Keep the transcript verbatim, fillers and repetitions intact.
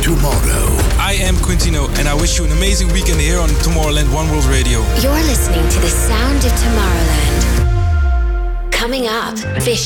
tomorrow. I am Quintino, and I wish you an amazing weekend here on Tomorrowland One World Radio. You're listening to the sound of Tomorrowland. Coming up, Fish.